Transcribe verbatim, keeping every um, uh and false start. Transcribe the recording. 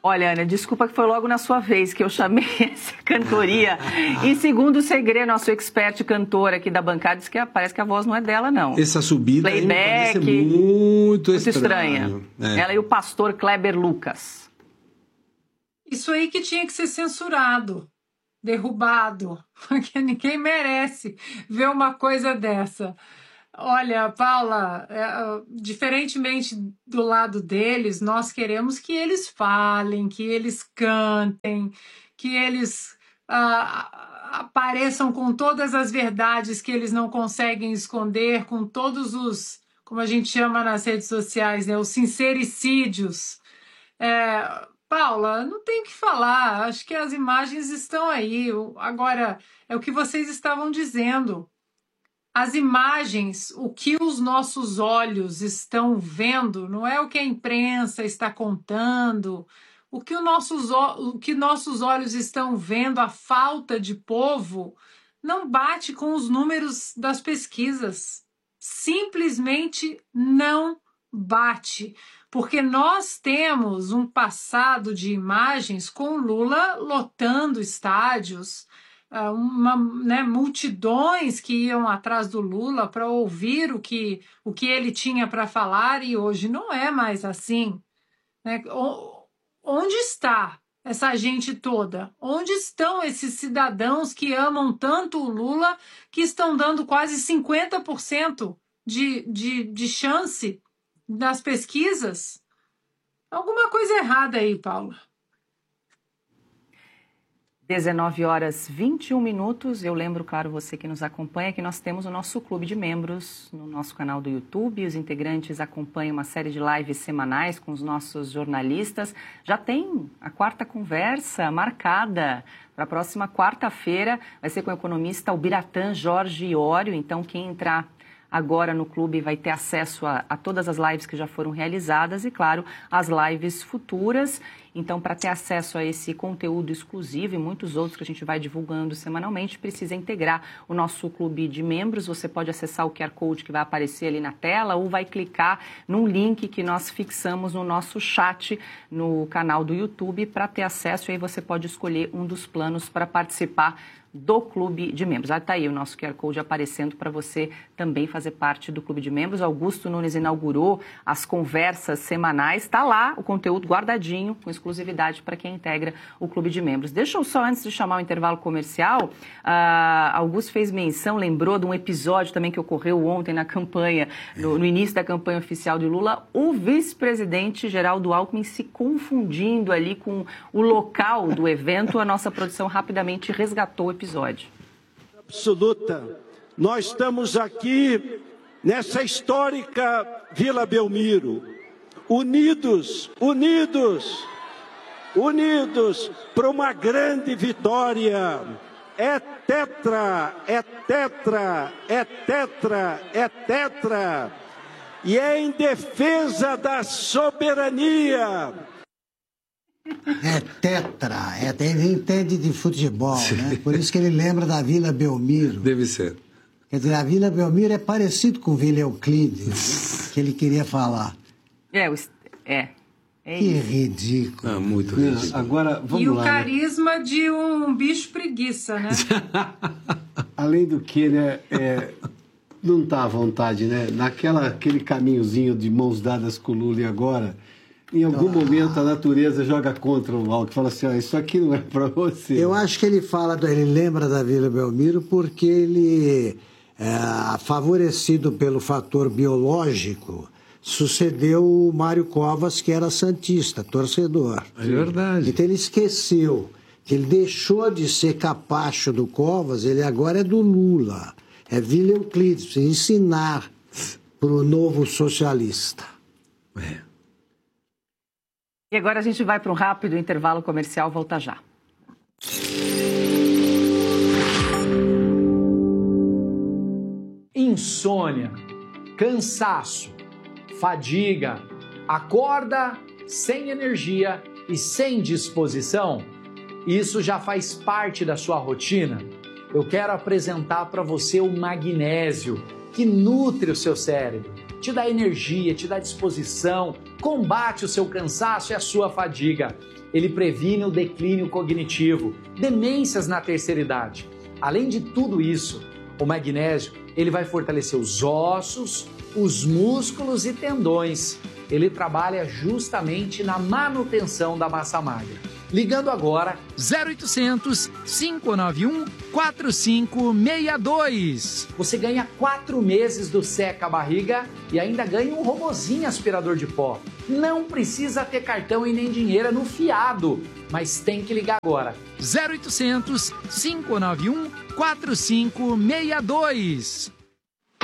Olha, Ana, desculpa que foi logo na sua vez que eu chamei essa cantoria. E segundo o Segre, nosso expert cantor aqui da bancada, diz que parece que a voz não é dela, não. Essa subida Playback, aí muito, muito estranha. É. Ela e o pastor Kleber Lucas. Isso aí que tinha que ser censurado, derrubado, porque ninguém merece ver uma coisa dessa. Olha, Paula, é, diferentemente do lado deles, nós queremos que eles falem, que eles cantem, que eles ah, apareçam com todas as verdades que eles não conseguem esconder, com todos os, como a gente chama nas redes sociais, né, os sincericídios. É, Paula, não tem o que falar, acho que as imagens estão aí. Agora, é o que vocês estavam dizendo. As imagens, o que os nossos olhos estão vendo, não é o que a imprensa está contando, o que, os nossos, o que nossos olhos estão vendo, a falta de povo, não bate com os números das pesquisas. Simplesmente não bate. Porque nós temos um passado de imagens com Lula lotando estádios, uma, né, multidões que iam atrás do Lula para ouvir o que, o que ele tinha para falar, e hoje não é mais assim. Né? Onde está essa gente toda? Onde estão esses cidadãos que amam tanto o Lula, que estão dando quase cinquenta por cento de, de, de chance nas pesquisas? Alguma coisa errada aí, Paula. dezenove horas e vinte e um minutos. Eu lembro, claro, você que nos acompanha, que nós temos o nosso clube de membros no nosso canal do YouTube. Os integrantes acompanham uma série de lives semanais com os nossos jornalistas. Já tem a quarta conversa marcada para a próxima quarta-feira. Vai ser com o economista Albiratã Jorge Iório. Então, quem entrar agora no clube vai ter acesso a, a todas as lives que já foram realizadas e, claro, as lives futuras. Então, para ter acesso a esse conteúdo exclusivo e muitos outros que a gente vai divulgando semanalmente, precisa integrar o nosso clube de membros. Você pode acessar o Q R Code que vai aparecer ali na tela ou vai clicar num link que nós fixamos no nosso chat no canal do YouTube para ter acesso. E aí você pode escolher um dos planos para participar do clube de membros. Ah, tá aí o nosso Q R Code aparecendo para você também fazer parte do clube de membros. Augusto Nunes inaugurou as conversas semanais. Está lá o conteúdo guardadinho, com exclusividade para quem integra o clube de membros. Deixa eu só, antes de chamar o intervalo comercial, uh, Augusto fez menção, lembrou de um episódio também que ocorreu ontem na campanha, no, no início da campanha oficial de Lula, o vice-presidente Geraldo Alckmin se confundindo ali com o local do evento. A nossa produção rapidamente resgatou o episódio. Absoluta. Nós estamos aqui nessa histórica Vila Belmiro, unidos, unidos, unidos para uma grande vitória. É tetra, é tetra, é tetra, é tetra. E é em defesa da soberania. É tetra, é, ele entende de futebol, né? Por isso que ele lembra da Vila Belmiro. Deve ser. Quer dizer, a Vila Belmiro é parecido com Vila Euclides, que ele queria falar. É, é. é que ridículo. Ah, muito ridículo. Agora, vamos e lá, o carisma né? de um bicho preguiça, né? Além do que, né, é, não tá à vontade, né? Naquela, aquele caminhozinho de mãos dadas com o Lula e agora... Em algum ah. momento a natureza joga contra o Alckmin, fala assim, ó, isso aqui não é para você. Eu acho que ele fala, ele lembra da Vila Belmiro porque ele, é, favorecido pelo fator biológico, sucedeu o Mário Covas, que era santista, torcedor. É verdade. Então ele esqueceu que ele deixou de ser capacho do Covas, ele agora é do Lula. É Vila Euclides, precisa ensinar para o novo socialista. É. E agora a gente vai para um rápido intervalo comercial, volta já. Insônia, cansaço, fadiga, acorda sem energia e sem disposição? Isso já faz parte da sua rotina? Eu quero apresentar para você o magnésio, que nutre o seu cérebro, te dá energia, te dá disposição, combate o seu cansaço e a sua fadiga. Ele previne o declínio cognitivo, demências na terceira idade. Além de tudo isso, o magnésio ele vai fortalecer os ossos, os músculos e tendões. Ele trabalha justamente na manutenção da massa magra. Ligando agora zero oitocentos, cinco nove um, quatro cinco seis dois. Você ganha quatro meses do Seca Barriga e ainda ganha um robozinho aspirador de pó. Não precisa ter cartão e nem dinheiro no fiado, mas tem que ligar agora. zero oitocentos, cinco nove um, quatro cinco seis dois.